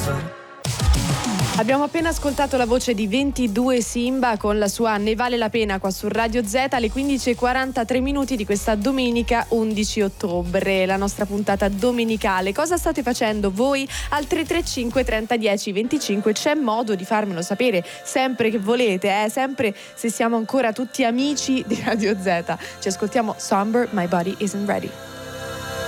Abbiamo appena ascoltato la voce di 22 Simba con la sua Ne vale la pena qua su Radio Z alle 15:43 di questa domenica 11 ottobre, la nostra puntata domenicale. Cosa state facendo voi? Al 335 30 10 25 c'è modo di farmelo sapere sempre che volete, sempre se siamo ancora tutti amici di Radio Z. Ci ascoltiamo Somber, My Body Isn't Ready.